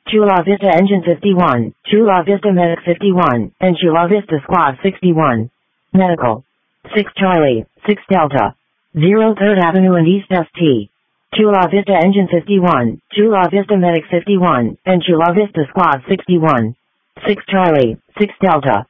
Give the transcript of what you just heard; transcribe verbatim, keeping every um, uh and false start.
Chula Vista Engine fifty-one, Chula Vista Medic fifty-one, and Chula Vista Squad sixty-one. Medical. six Charlie, six Delta. zero third Avenue and East S T. Chula Vista Engine fifty-one, Chula Vista Medic fifty-one, and Chula Vista Squad sixty-one. six Charlie, six Delta.